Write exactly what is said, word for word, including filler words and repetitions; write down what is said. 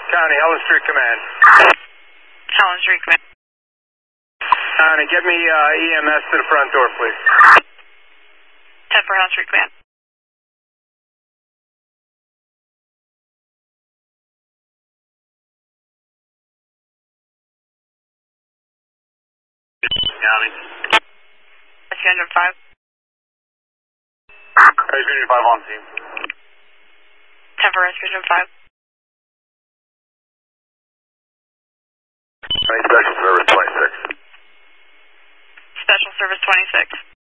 County, Helen Street Command. Helen Street Command. County, get me uh, E M S to the front door, please. ten for Helen Street Command. County. two hundred five. two hundred five on team. ten for Rescue two hundred five. Special Service twenty-six. Special Service twenty-six.